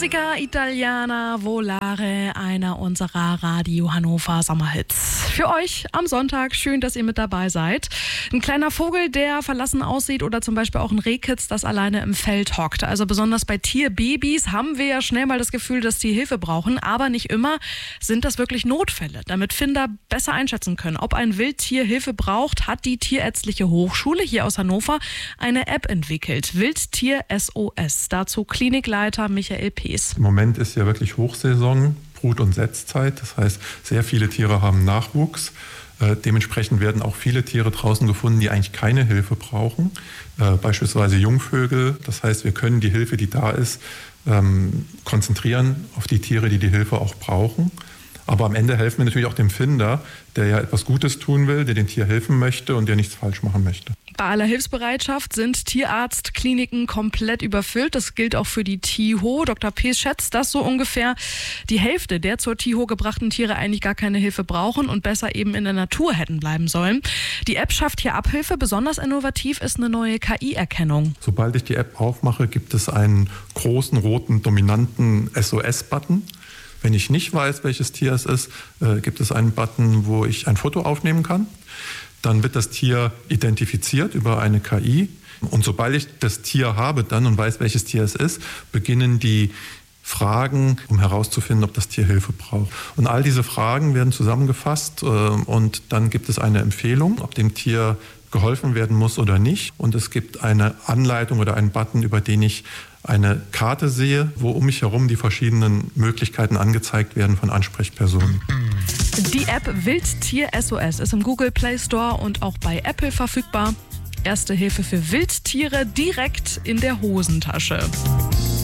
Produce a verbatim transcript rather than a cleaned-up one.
Musica Italiana Volare, einer unserer Radio Hannover Sommerhits. Für euch am Sonntag, schön, dass ihr mit dabei seid. Ein kleiner Vogel, der verlassen aussieht oder zum Beispiel auch ein Rehkitz, das alleine im Feld hockt. Also besonders bei Tierbabys haben wir ja schnell mal das Gefühl, dass die Hilfe brauchen, aber nicht immer sind das wirklich Notfälle. Damit Finder besser einschätzen können, ob ein Wildtier Hilfe braucht, hat die Tierärztliche Hochschule hier aus Hannover eine App entwickelt. Wildtier S O S. Dazu Klinikleiter Michael Pees. Im Moment ist ja wirklich Hochsaison, Brut- und Setzzeit. Das heißt, sehr viele Tiere haben Nachwuchs. Äh, dementsprechend werden auch viele Tiere draußen gefunden, die eigentlich keine Hilfe brauchen. Äh, beispielsweise Jungvögel. Das heißt, wir können die Hilfe, die da ist, ähm, konzentrieren auf die Tiere, die die Hilfe auch brauchen. Aber am Ende helfen wir natürlich auch dem Finder, der ja etwas Gutes tun will, der dem Tier helfen möchte und der nichts falsch machen möchte. Bei aller Hilfsbereitschaft sind Tierarztkliniken komplett überfüllt. Das gilt auch für die TIHO. Doktor Pees schätzt, dass so ungefähr die Hälfte der zur TIHO gebrachten Tiere eigentlich gar keine Hilfe brauchen und besser eben in der Natur hätten bleiben sollen. Die App schafft hier Abhilfe. Besonders innovativ ist eine neue K I-Erkennung. Sobald ich die App aufmache, gibt es einen großen, roten, dominanten S O S-Button. Wenn ich nicht weiß, welches Tier es ist, äh, gibt es einen Button, wo ich ein Foto aufnehmen kann. Dann wird das Tier identifiziert über eine K I. Und sobald ich das Tier habe dann und weiß, welches Tier es ist, beginnen die Fragen, um herauszufinden, ob das Tier Hilfe braucht. Und all diese Fragen werden zusammengefasst äh, und dann gibt es eine Empfehlung, ob dem Tier geholfen werden muss oder nicht. Und es gibt eine Anleitung oder einen Button, über den ich eine Karte sehe, wo um mich herum die verschiedenen Möglichkeiten angezeigt werden von Ansprechpersonen. Die App Wildtier S O S ist im Google Play Store und auch bei Apple verfügbar. Erste Hilfe für Wildtiere direkt in der Hosentasche.